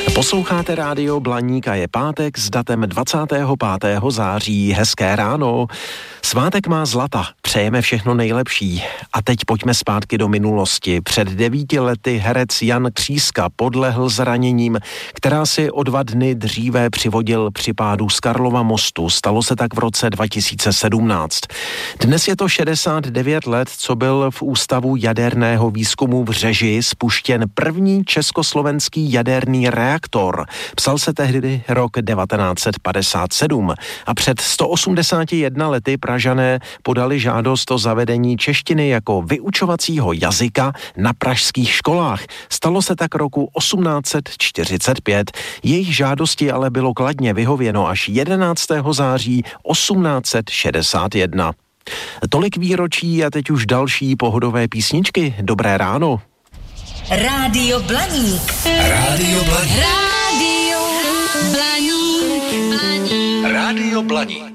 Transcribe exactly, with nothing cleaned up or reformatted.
Posloucháte rádio Blaník a je pátek s datem dvacátého pátého září. Hezké ráno. Svátek má zlata. Přejeme všechno nejlepší. A teď pojďme zpátky do minulosti. Před devíti lety herec Jan Kříska podlehl zraněním, která si o dva dny dříve přivodil při pádu z Karlova mostu. Stalo se tak v roce dva tisíce sedmnáct. Dnes je to šedesát devět let, co byl v Ústavu jaderného výzkumu v Řeži spuštěn první československý jaderný reaktor. Psal se tehdy rok devatenáct set padesát sedm a před sto osmdesáti jedna lety Pražané podali žádost o zavedení češtiny jako vyučovacího jazyka na pražských školách. Stalo se tak roku osmnáct set čtyřicet pět. Jejich žádosti ale bylo kladně vyhověno až jedenáctého září osmnáct set šedesát jedna. Tolik výročí a teď už další pohodové písničky. Dobré ráno. Rádio Blaník. Rádio Blaník. Rádio Blaník. Rádio Blaník.